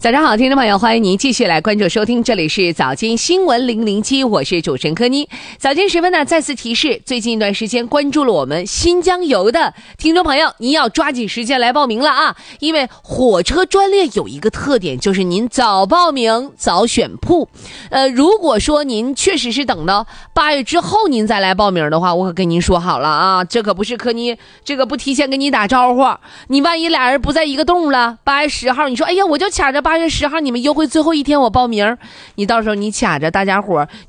早上好，听众朋友，欢迎您继续来关注收听，这里是早间新闻007，我是主持人柯妮。早间时分呢，再次提示，最近一段时间关注了我们新疆游的听众朋友，您要抓紧时间来报名了啊！因为火车专列有一个特点，就是您早报名早选铺。如果说您确实是等到8月之后您再来报名的话，我可跟您说好了啊，这可不是柯妮这个不提前跟你打招呼，你万一俩人不在一个洞了，8月10号你说哎呀我就卡着8月10号你们优惠最后一天我报名，你到时候你卡着大家伙